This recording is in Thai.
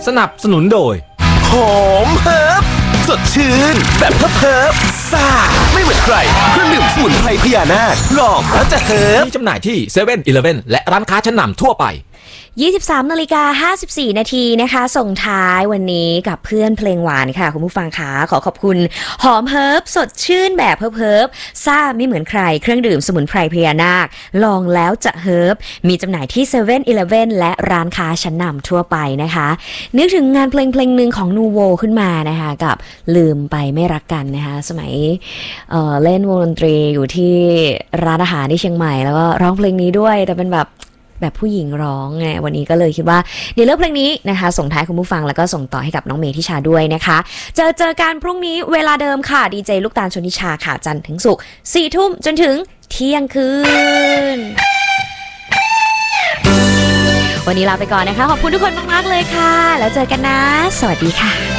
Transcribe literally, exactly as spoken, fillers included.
สนับสนุนโดยหอมเฮิร์บสดชื่นแบบเฮิร์บซ่าไม่เหมือนใครเครื่องดื่มสมุนไพรพญานาคลองแล้วจะเฮิร์บมีจำหน่ายที่เซเว่นอีเลฟเว่นและร้านค้าชั้นนำทั่วไปยี่สิบสามนาฬิกาห้าสิบสี่นาทีนะคะส่งท้ายวันนี้กับเพื่อนเพลงหวานค่ะคุณผู้ฟังคะขอขอบคุณหอมเฮิร์บสดชื่นแบบเฮิร์บเฮิร์บซ่าไม่เหมือนใครเครื่องดื่มสมุนไพรพญานาคลองแล้วจะเฮิร์บมีจำหน่ายที่เซเว่นอีเลฟเว่นและร้านค้าชั้นนำทั่วไปนะคะนึกถึงงานเพลงเพลงหนึ่งของนูโวขึ้นมานะคะกับลืมไปไม่รักกันนะคะสมัย เอ่อ เล่นวงดนตรีอยู่ที่ร้านอาหารที่เชียงใหม่แล้วก็ร้องเพลงนี้ด้วยแต่เป็นแบบแบบผู้หญิงร้องไงวันนี้ก็เลยคิดว่าเดี๋ยวเลือกเพลงนี้นะคะส่งท้ายคุณผู้ฟังแล้วก็ส่งต่อให้กับน้องเมทิชาด้วยนะคะเจอเจอกันพรุ่งนี้เวลาเดิมค่ะดีเจลูกตาลชนิชาค่ะจันทร์ถึงศุกร์สี่ทุ่มจนถึงเที่ยงคืนวันนี้ลาไปก่อนนะคะขอบคุณทุกคนมากๆเลยค่ะแล้วเจอกันนะสวัสดีค่ะ